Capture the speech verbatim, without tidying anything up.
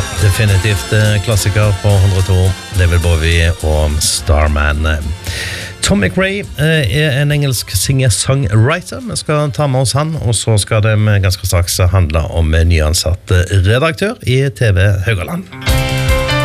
definitivt klassiker på hundre og to, David Bowie og Starman. Tom McRae er en engelsk singer-songwriter. Vi skal ta med oss han, og så skal det ganske straks handle om nyansatt redaktør i T V Haugaland.